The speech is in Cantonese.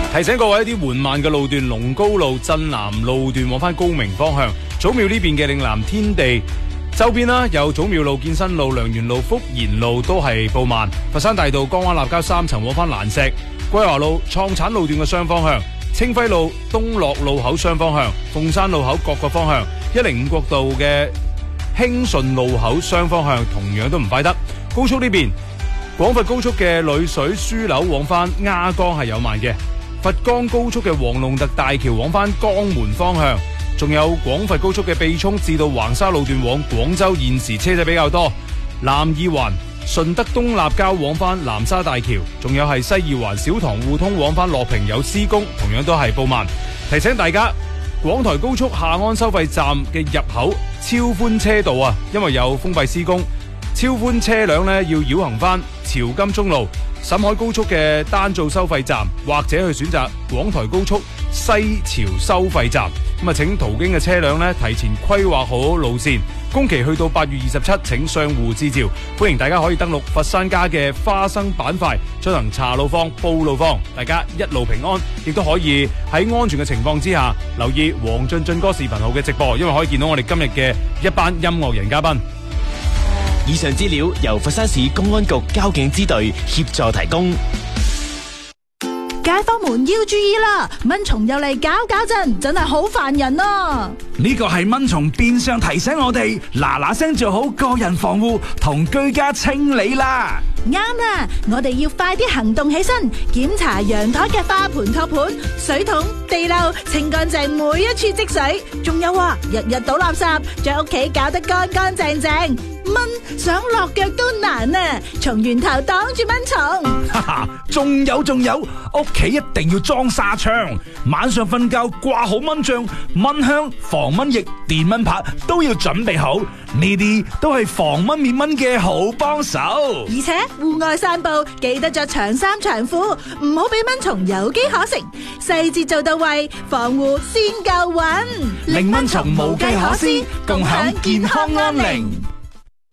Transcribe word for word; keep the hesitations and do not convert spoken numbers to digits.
提醒各位，一啲緩慢嘅路段，龍高路、鎮南路段往返高明方向，祖廟呢邊嘅嶺南天地周邊啦，有祖廟路、建新路、良園路、福賢路都係報慢。佛山大道江灣立交三層往返蘭石、歸華路、創產路段嘅雙方向，清輝路、東樂路口雙方向，鳳山路口各個方向，一零五國道嘅興順路口雙方向同樣都唔快得。高速呢邊，廣佛高速嘅女水樞紐往返鴉江係有慢嘅。佛岡高速嘅黃龍特大橋往返江門方向，仲有廣佛高速嘅秘涌至到橫沙路段往廣州，現時車仔比較多。南二環順德東立交往返南沙大橋，仲有係西二環小塘互通往返樂平有施工，同樣都係報慢。提醒大家，廣台高速下安收費站嘅入口超寬車道啊，因為有封閉施工，超寬車輛呢要繞行返潮金中路、沈海高速嘅單造收費站，或者去選擇廣台高速西潮收費站。咁啊，請途經嘅車輛呢提前規劃好路線，工期去到八月二十七，請相互支照。歡迎大家可以登錄佛山家嘅花生板塊進行查路況、報路況，大家一路平安。亦都可以喺安全嘅情況之下留意黃俊俊哥視頻號嘅直播，因為可以見到我哋今日嘅一班音樂人嘉賓。 以上資料由佛山市公安局交警支隊協助提供。 街坊們要注意啦，蚊蟲又嚟搞搞震，真係好煩人啊！ 呢個係蚊蟲變相提醒我哋嗱嗱聲做好個人防護同居家清理啦。 啱啦，我哋要快啲行動起身，檢查陽台嘅花盆、托盤、水桶、地漏，清乾淨每一處積水。仲有啊，日日倒垃圾，將屋企搞得乾乾淨淨。蚊想落腳都難啊！從源頭擋住蚊蟲。 哈哈，仲有仲有，屋企一定要裝紗窗，晚上瞓覺掛好蚊帳、蚊香、防蚊液、電蚊拍都要準備好，呢啲都係防蚊滅蚊嘅好幫手。 而且戶外散步記得着長衫長褲，唔好俾蚊蟲有機可乘，細節做到位，防護先夠穩， 令蚊蟲無計可施，共享健康安寧。